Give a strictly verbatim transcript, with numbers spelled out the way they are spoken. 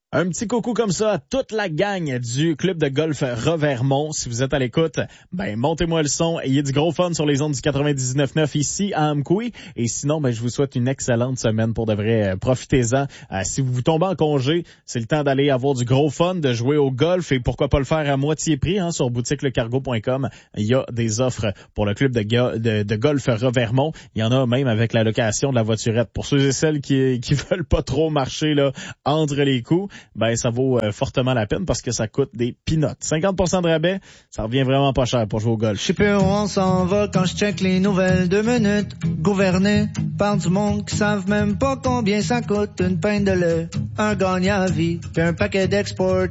Un petit coucou comme ça à toute la gang du club de golf Revermont. Si vous êtes à l'écoute, ben montez-moi le son. Ayez du gros fun sur les ondes du quatre-vingt-dix-neuf neuf ici à Amqui. Et sinon, ben je vous souhaite une excellente semaine pour de vrai. Profitez-en. Euh, si vous tombez en congé, c'est le temps d'aller avoir du gros fun, de jouer au golf et pourquoi pas le faire à moitié prix hein, sur boutique le cargo point com. Il y a des offres pour le club de, go- de, de golf Revermont. Il y en a même avec la location de la voiturette. Pour ceux et celles qui qui veulent pas trop marcher là entre les coups, ben ça vaut euh, fortement la peine parce que ça coûte des peanuts. cinquante pour cent de rabais, ça revient vraiment pas cher pour jouer au golf. Je sais plus où on s'en va quand je check les nouvelles. Deux minutes, gouverné par du monde qui savent même pas combien ça coûte une pinte de lait. Un gagnant à vie, puis un paquet d'export.